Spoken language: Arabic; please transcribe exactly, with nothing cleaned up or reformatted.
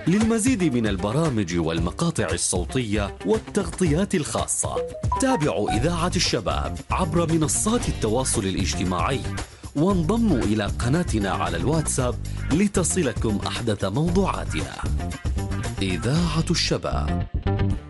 للمزيد من البرامج والمقاطع الصوتية والتغطيات الخاصة تابعوا إذاعة الشباب عبر منصات التواصل الاجتماعي، وانضموا إلى قناتنا على الواتساب لتصلكم أحدث موضوعاتنا. إذاعة الشباب.